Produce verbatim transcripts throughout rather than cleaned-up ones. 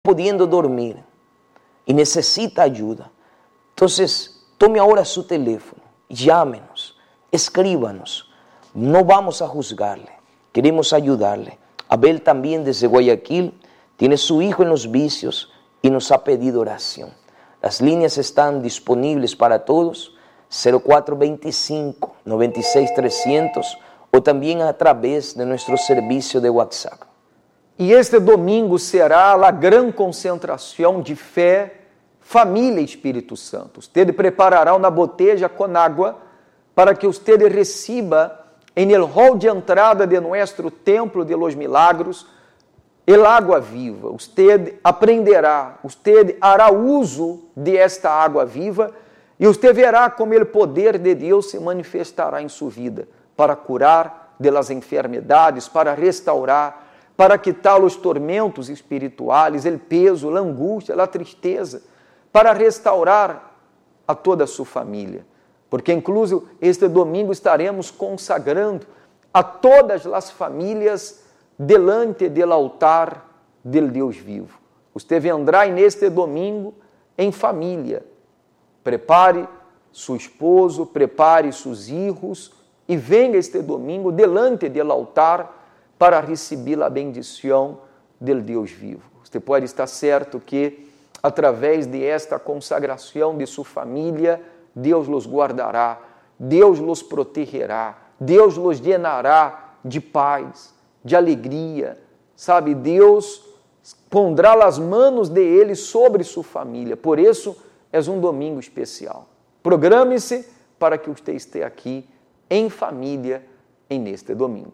pudiendo dormir y necesita ayuda, entonces tome ahora su teléfono, llámenos, escríbanos. No vamos a juzgarle, queremos ayudarle. Abel también desde Guayaquil tiene su hijo en los vicios y nos ha pedido oración. Las líneas están disponibles para todos, cero cuatro veinticinco, noventa y seis trescientos, o también a través de nuestro servicio de WhatsApp. E este domingo será a grande concentração de fé, família e Espírito Santo. Usted preparará uma botella com água para que usted reciba en el hall de entrada de nuestro templo de los milagros el agua viva. Usted aprenderá, usted hará uso de esta água viva e usted verá como o poder de Deus se manifestará em sua vida para curar de las enfermedades, para restaurar, para quitar os tormentos espirituais, o peso, a angústia, a tristeza, para restaurar a toda a sua família. Porque, incluso, este domingo estaremos consagrando a todas as famílias delante do altar do Deus vivo. Você vendrá neste domingo em família. Prepare seu esposo, prepare seus filhos e venha este domingo delante do altar para receber a bendição do Deus vivo. Você pode estar certo que, através de esta consagração de sua família, Deus los guardará, Deus los protegerá, Deus los llenará de paz, de alegria, sabe? Deus pondrá as manos de Ele sobre sua família. Por isso, é um domingo especial. Programe-se para que você esteja aqui em família neste domingo.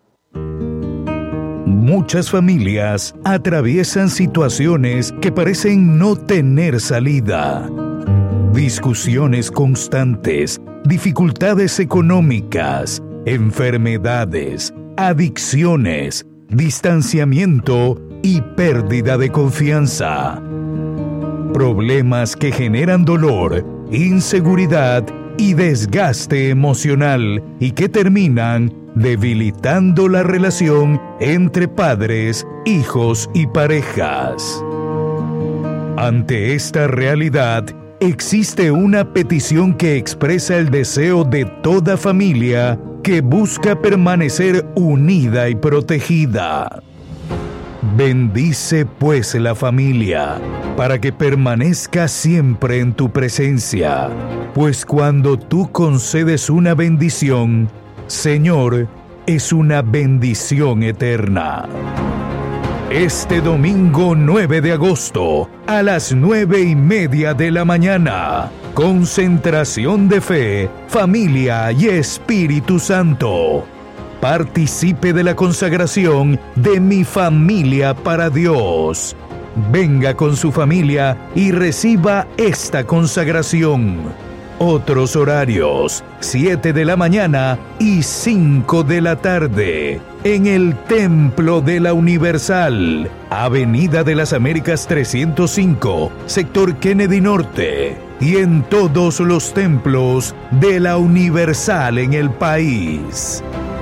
Muchas familias atraviesan situaciones que parecen no tener salida. Discusiones constantes, dificultades económicas, enfermedades, adicciones, distanciamiento y pérdida de confianza. Problemas que generan dolor, inseguridad y desgaste emocional y que terminan debilitando la relación entre padres, hijos y parejas. Ante esta realidad, existe una petición que expresa el deseo de toda familia que busca permanecer unida y protegida. Bendice pues la familia, para que permanezca siempre en tu presencia, pues cuando tú concedes una bendición, Señor, es una bendición eterna. Este domingo nueve de agosto, a las nueve y media de la mañana, concentración de fe, familia y Espíritu Santo. Participe de la consagración de Mi Familia para Dios. Venga con su familia y reciba esta consagración. Otros horarios, siete de la mañana y cinco de la tarde, en el Templo de la Universal, Avenida de las Américas trescientos cinco, sector Kennedy Norte, y en todos los templos de la Universal en el país.